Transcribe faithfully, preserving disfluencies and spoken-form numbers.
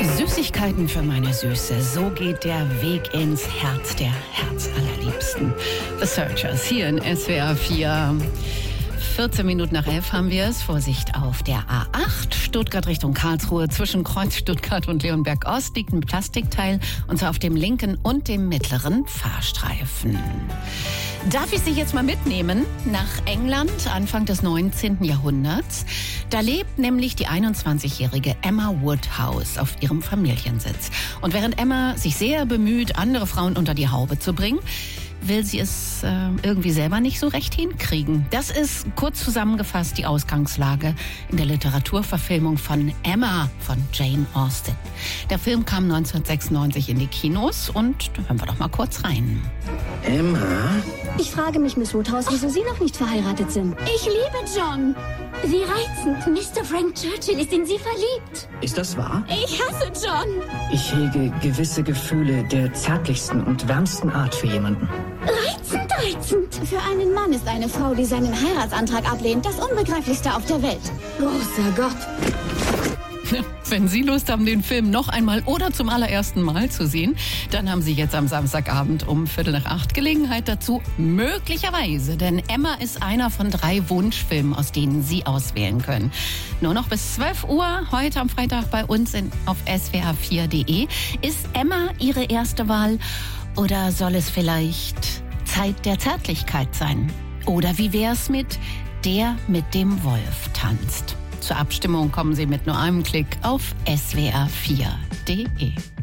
Süßigkeiten für meine Süße, so geht der Weg ins Herz der Herzallerliebsten. The Searchers hier in S W R vier. vierzehn Minuten nach elf haben wir es. Vorsicht auf der A acht, Stuttgart Richtung Karlsruhe. Zwischen Kreuz Stuttgart und Leonberg Ost liegt ein Plastikteil, und zwar auf dem linken und dem mittleren Fahrstreifen. Darf ich Sie jetzt mal mitnehmen nach England, Anfang des neunzehnten Jahrhunderts? Da lebt nämlich die einundzwanzigjährige Emma Woodhouse auf ihrem Familiensitz. Und während Emma sich sehr bemüht, andere Frauen unter die Haube zu bringen, will sie es äh, irgendwie selber nicht so recht hinkriegen. Das ist kurz zusammengefasst die Ausgangslage in der Literaturverfilmung von Emma von Jane Austen. Der Film kam neunzehnhundertsechsundneunzig in die Kinos und da hören wir doch mal kurz rein. Emma? Ich frage mich, Miss Woodhouse, wieso Sie noch nicht verheiratet sind. Ich liebe John. Wie reizend. Mister Frank Churchill ist in Sie verliebt. Ist das wahr? Ich hasse John. Ich hege gewisse Gefühle der zärtlichsten und wärmsten Art für jemanden. Reizend, reizend. Für einen Mann ist eine Frau, die seinen Heiratsantrag ablehnt, das Unbegreiflichste auf der Welt. Großer Gott. Wenn Sie Lust haben, den Film noch einmal oder zum allerersten Mal zu sehen, dann haben Sie jetzt am Samstagabend um Viertel nach acht Gelegenheit dazu, möglicherweise. Denn Emma ist einer von drei Wunschfilmen, aus denen Sie auswählen können. Nur noch bis zwölf Uhr, heute am Freitag bei uns in, auf S W R vier punkt de. Ist Emma Ihre erste Wahl oder soll es vielleicht Zeit der Zärtlichkeit sein? Oder wie wär's mit Der mit dem Wolf tanzt? Zur Abstimmung kommen Sie mit nur einem Klick auf S W R vier punkt de.